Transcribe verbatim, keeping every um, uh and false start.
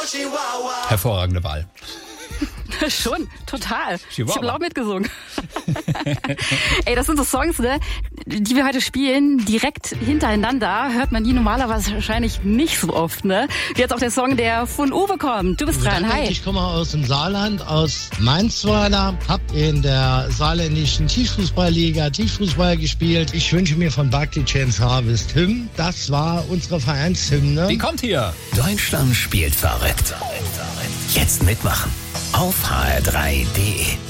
Hervorragende Wahl. Schon, total. Chihuahua. Ich habe laut mitgesungen. Ey, das sind so Songs, ne, die wir heute spielen, direkt hintereinander. Hört man die normalerweise wahrscheinlich nicht so oft, ne? Wie jetzt auch der Song, der von Uwe kommt. Du bist dran, hi. Ich komme aus dem Saarland, aus Mainzweiler, hab in der saarländischen Tischfußballliga Tischfußball gespielt. Ich wünsche mir von Buckley James Harvest Hymn. Das war unsere Vereinshymne. Die kommt hier. Deutschland spielt verrückt. Jetzt mitmachen auf h r drei punkt d e.